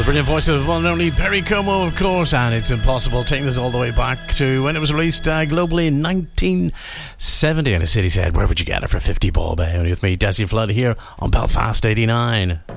brilliant voice of one and only Perry Como, of course, and it's impossible taking this all the way back to when it was released globally in 1970. And the city said, where would you get it for 50 bob? With me, Desi Flood, here on Belfast 89.